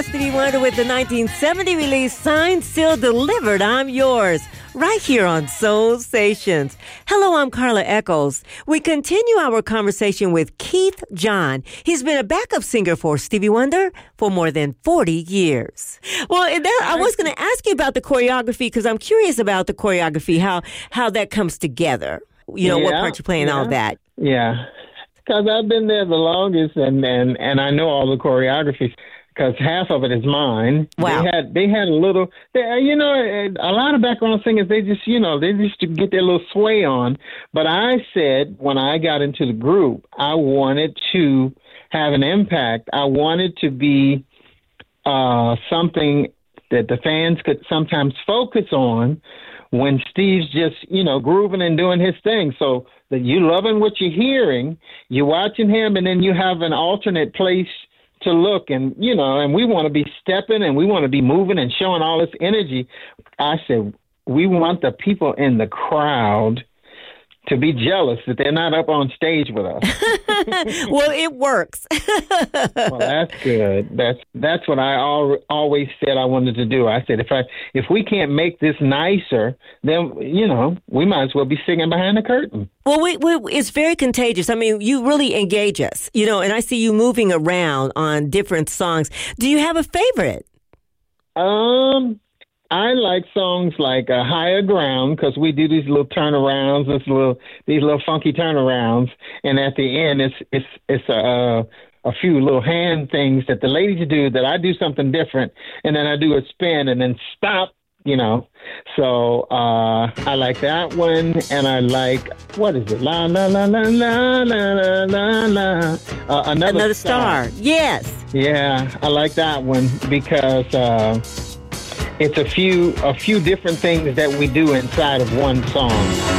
Yes, Stevie Wonder with the 1970 release Signed, Sealed, Delivered, I'm Yours, right here on Soul Stations. Hello, I'm Carla Echols. We continue our conversation with Keith John. He's been a backup singer for Stevie Wonder for more than 40 years. Well, I was going to ask you about the choreography because I'm curious about the choreography, how that comes together. You know, what part you play and all that. Yeah, because I've been there the longest, and I know all the choreographies because half of it is mine. Wow. They had a little, a lot of background singers, they just get their little sway on. But I said when I got into the group, I wanted to have an impact. I wanted to be something that the fans could sometimes focus on when Steve's just, grooving and doing his thing. So that you loving what you're hearing, you're watching him, and then you have an alternate place to look. And, and we want to be stepping and we want to be moving and showing all this energy. I said, we want the people in the crowd to be jealous that they're not up on stage with us. Well, it works. Well, that's good. That's what I always said I wanted to do. I said, if we can't make this nicer, then, we might as well be singing behind the curtain. Well, it's very contagious. I mean, you really engage us, and I see you moving around on different songs. Do you have a favorite? I like songs like Higher Ground because we do these little turnarounds, these little funky turnarounds, and at the end it's a few little hand things that the ladies do that I do something different, and then I do a spin and then stop, So I like that one, and I like, what is it? La la la la la la la la. Another Star. Yes. Yeah, I like that one because. It's a few different things that we do inside of one song.